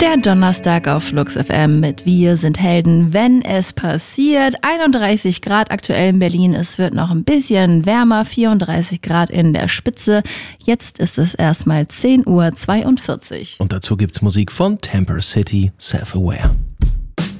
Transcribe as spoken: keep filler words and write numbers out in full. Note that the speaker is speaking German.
Der Donnerstag auf Flux F M mit Wir sind Helden, wenn es passiert. einunddreißig Grad aktuell in Berlin. Es wird noch ein bisschen wärmer, vierunddreißig Grad in der Spitze. Jetzt ist es erstmal zehn Uhr zweiundvierzig. Und dazu gibt's Musik von Temper City, Self-Aware.